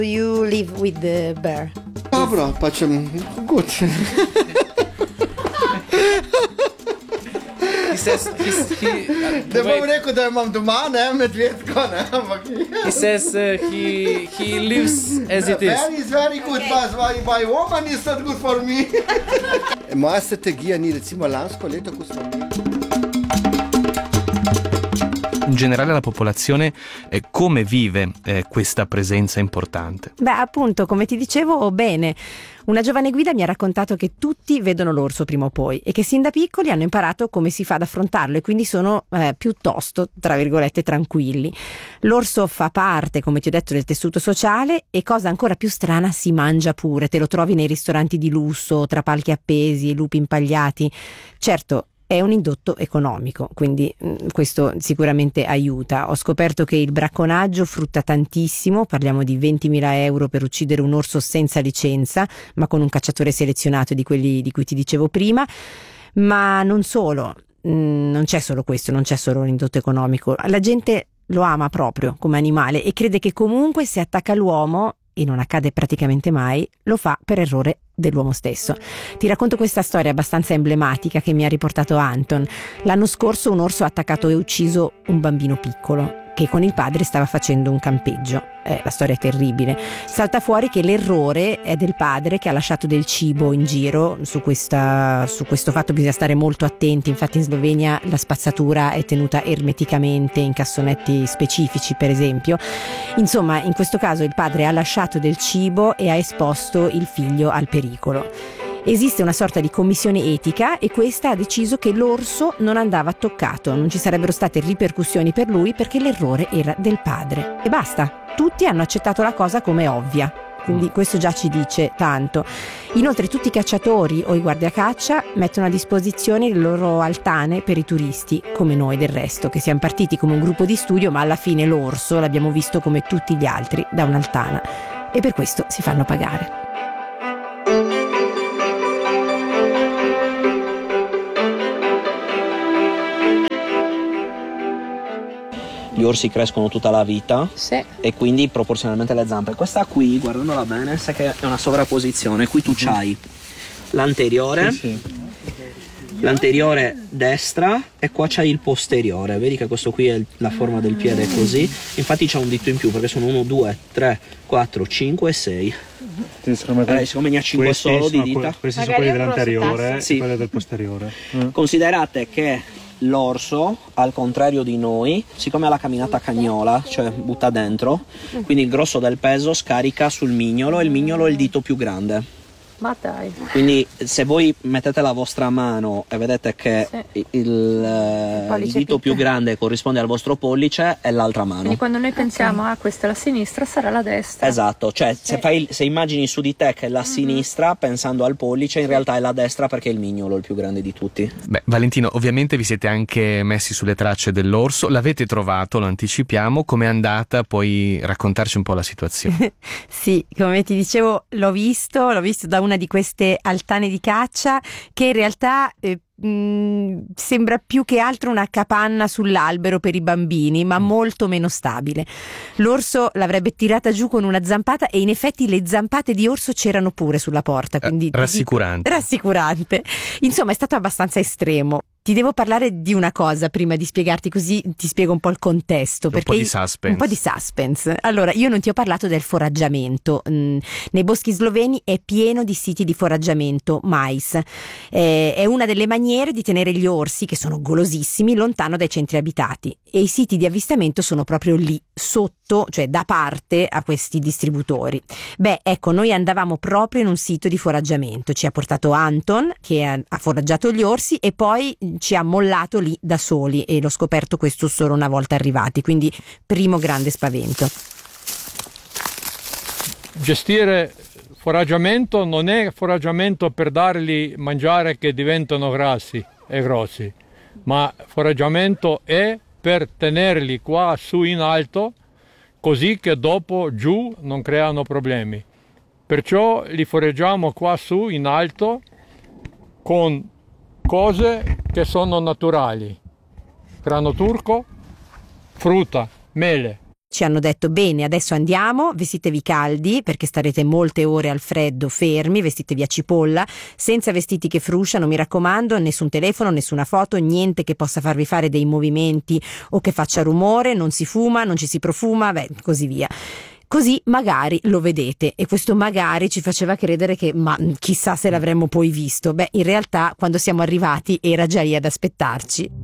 You live with the bear. Dobro, pač good. Ne bom rekel, da imam doma, ne, medvedko, ne, ampak... He says he lives as it is. Very good, but my woman is not good for me. Moja strategija ni, recimo lansko leto, ko smo imeli... In generale la popolazione come vive questa presenza importante? Beh, appunto, come ti dicevo, bene. Una giovane guida mi ha raccontato che tutti vedono l'orso prima o poi e che sin da piccoli hanno imparato come si fa ad affrontarlo e quindi sono piuttosto, tra virgolette, tranquilli. L'orso fa parte, come ti ho detto, del tessuto sociale e, cosa ancora più strana, si mangia pure. Te lo trovi nei ristoranti di lusso, tra palchi appesi e lupi impagliati. Certo, è un indotto economico, quindi questo sicuramente aiuta. Ho scoperto che il bracconaggio frutta tantissimo, parliamo di 20.000 euro per uccidere un orso senza licenza, ma con un cacciatore selezionato di quelli di cui ti dicevo prima. Ma non solo, non c'è solo questo, non c'è solo l'indotto economico. La gente lo ama proprio come animale e crede che comunque se attacca l'uomo, e non accade praticamente mai, lo fa per errore dell'uomo stesso. Ti racconto questa storia abbastanza emblematica che mi ha riportato Anton. L'anno scorso un orso ha attaccato e ucciso un bambino piccolo che con il padre stava facendo un campeggio. La storia è terribile. Salta fuori che l'errore è del padre, che ha lasciato del cibo in giro. Su questo fatto bisogna stare molto attenti. Infatti in Slovenia la spazzatura è tenuta ermeticamente in cassonetti specifici, per esempio. Insomma, in questo caso il padre ha lasciato del cibo e ha esposto il figlio al pericolo. Esiste una sorta di commissione etica e questa ha deciso che l'orso non andava toccato, non ci sarebbero state ripercussioni per lui perché l'errore era del padre. E basta, tutti hanno accettato la cosa come ovvia. Quindi questo già ci dice tanto. Inoltre tutti i cacciatori o i guardiacaccia mettono a disposizione le loro altane per i turisti, come noi del resto, che siamo partiti come un gruppo di studio, ma alla fine l'orso l'abbiamo visto come tutti gli altri da un'altana. E per questo si fanno pagare. Gli orsi crescono tutta la vita, sì, e quindi proporzionalmente le zampe. Questa qui, guardandola bene, sai che è una sovrapposizione. Qui tu c'hai l'anteriore, l'anteriore destra, e qua c'hai il posteriore. Vedi che questo qui è la forma del piede così. Infatti c'è un dito in più perché sono 1, 2, 3, 4, 5 e 6. Siccome ne ha 5 solo di dita. Questi sono quelli dell'anteriore, sì, e quelli del posteriore. Considerate che l'orso, al contrario di noi, siccome ha la camminata cagnola, cioè butta dentro, quindi il grosso del peso scarica sul mignolo e il mignolo è il dito più grande. Ma dai. Quindi se voi mettete la vostra mano e vedete che il dito più grande corrisponde al vostro pollice, è l'altra mano. Quindi quando noi pensiamo questa è la sinistra, sarà la destra. Esatto, cioè se immagini su di te che è la sinistra, pensando al pollice, in realtà è la destra perché è il mignolo il più grande di tutti. Beh, Valentino, ovviamente vi siete anche messi sulle tracce dell'orso, l'avete trovato, lo anticipiamo, com'è andata? Puoi raccontarci un po' la situazione? Sì, come ti dicevo, l'ho visto da una di queste altane di caccia che in realtà sembra più che altro una capanna sull'albero per i bambini, ma molto meno stabile. L'orso l'avrebbe tirata giù con una zampata e in effetti le zampate di orso c'erano pure sulla porta, quindi rassicurante. Insomma, è stato abbastanza estremo. Ti devo parlare di una cosa prima di spiegarti, così ti spiego un po' il contesto. Un po' di suspense. Allora, io non ti ho parlato del foraggiamento. Nei boschi sloveni è pieno di siti di foraggiamento, mais. È una delle maniere di tenere gli orsi, che sono golosissimi, lontano dai centri abitati. E i siti di avvistamento sono proprio lì, sotto, cioè da parte a questi distributori. Beh, ecco, noi andavamo proprio in un sito di foraggiamento. Ci ha portato Anton, che ha foraggiato gli orsi, e poi ci ha mollato lì da soli, e l'ho scoperto questo solo una volta arrivati, quindi primo grande spavento. Gestire foraggiamento non è foraggiamento per dargli mangiare che diventano grassi e grossi, ma foraggiamento è per tenerli qua su in alto, così che dopo giù non creano problemi. Perciò li foraggiamo qua su in alto con cose che sono naturali: grano turco, frutta, mele. Ci hanno detto: bene, adesso andiamo, vestitevi caldi perché starete molte ore al freddo fermi, vestitevi a cipolla, senza vestiti che frusciano, mi raccomando, nessun telefono, nessuna foto, niente che possa farvi fare dei movimenti o che faccia rumore, non si fuma, non ci si profuma, così via. Così magari lo vedete, e questo magari ci faceva credere che ma chissà se l'avremmo poi visto. In realtà quando siamo arrivati era già lì ad aspettarci.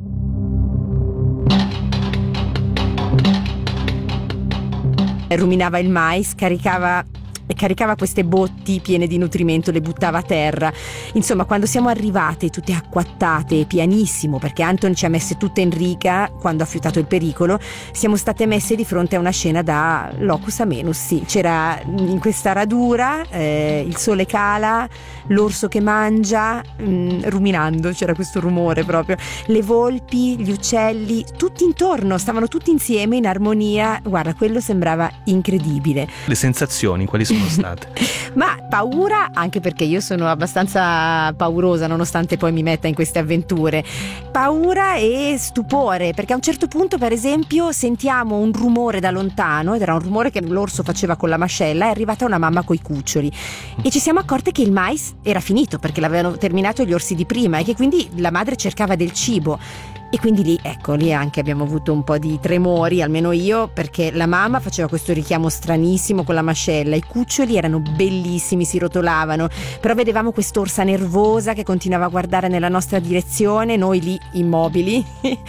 Ruminava il mais, caricava queste botti piene di nutrimento, le buttava a terra. Insomma, quando siamo arrivate tutte acquattate, pianissimo, perché Anton ci ha messe tutte in riga quando ha fiutato il pericolo, siamo state messe di fronte a una scena da locus amenus. Sì, c'era in questa radura il sole cala, l'orso che mangia, ruminando, c'era questo rumore proprio, le volpi, gli uccelli, tutti intorno, stavano tutti insieme in armonia. Guarda, quello sembrava incredibile. Le sensazioni quali sono state? Ma paura, anche perché io sono abbastanza paurosa nonostante poi mi metta in queste avventure. Paura e stupore, perché a un certo punto, per esempio, sentiamo un rumore da lontano, ed era un rumore che l'orso faceva con la mascella. È arrivata una mamma coi cuccioli e ci siamo accorte che il mais era finito perché l'avevano terminato gli orsi di prima, e che quindi la madre cercava del cibo. E quindi lì anche abbiamo avuto un po' di tremori, almeno io, perché la mamma faceva questo richiamo stranissimo con la mascella, i cuccioli erano bellissimi, si rotolavano, però vedevamo quest'orsa nervosa che continuava a guardare nella nostra direzione, noi lì immobili.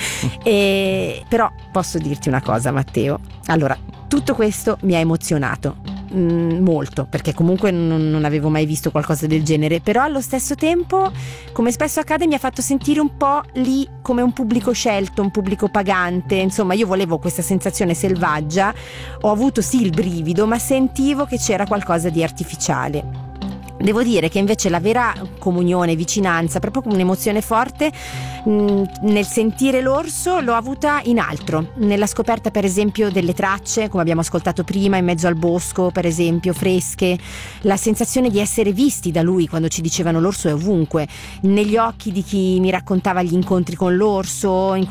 Però posso dirti una cosa, Matteo, allora, tutto questo mi ha emozionato molto, perché comunque non avevo mai visto qualcosa del genere, però allo stesso tempo, come spesso accade, mi ha fatto sentire un po' lì come un pubblico scelto, un pubblico pagante. Insomma, io volevo questa sensazione selvaggia, ho avuto sì il brivido, ma sentivo che c'era qualcosa di artificiale. Devo dire che invece la vera comunione, vicinanza, proprio come un'emozione forte nel sentire l'orso, l'ho avuta in altro, nella scoperta per esempio delle tracce, come abbiamo ascoltato prima, in mezzo al bosco per esempio, fresche, la sensazione di essere visti da lui quando ci dicevano l'orso è ovunque, negli occhi di chi mi raccontava gli incontri con l'orso, in